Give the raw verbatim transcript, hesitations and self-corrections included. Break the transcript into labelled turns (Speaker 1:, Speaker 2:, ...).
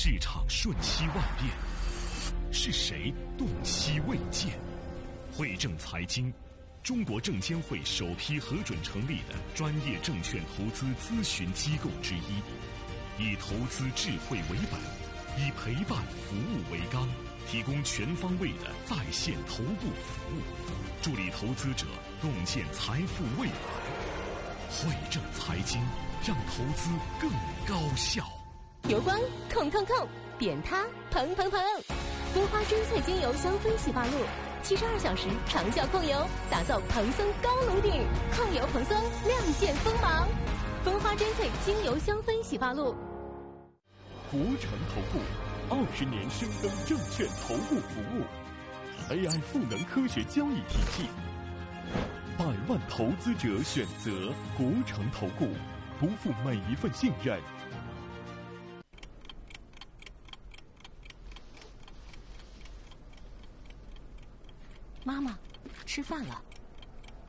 Speaker 1: 市场瞬息万变，是谁洞悉未见？汇正财经，中国证监会首批核准成立的专业证券投资咨询机构之一，以投资智慧为本，以陪伴服务为纲，提供全方位的在线头部服务，助力投资者洞见财富未来。汇正财经，让投资更高效。
Speaker 2: 油光控控控，点它蓬蓬蓬。蜂花真萃精油香氛洗发露，七十二小时长效控油，打造蓬松高颅顶，控油蓬松，亮剑锋芒。蜂花真萃精油香氛洗发露。
Speaker 3: 国诚投顾二十年深耕证券投顾服务 ，A I 赋能科学交易体系，百万投资者选择国诚投顾，不负每一份信任。
Speaker 2: 妈妈，吃饭了。